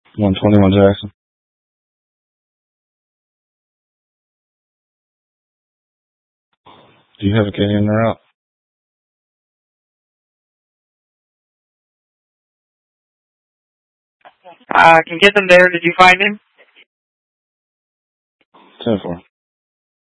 121 Jackson. Do you have a kid in or out? Can get them there. Did you find him? 10-4.